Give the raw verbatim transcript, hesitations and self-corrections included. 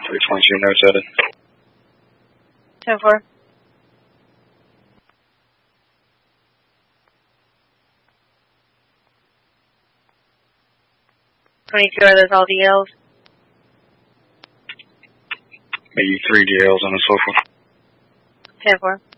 three twenty-two, notes added. ten four. twenty-two, are those all D Ls? Maybe three D Ls on the social. ten four.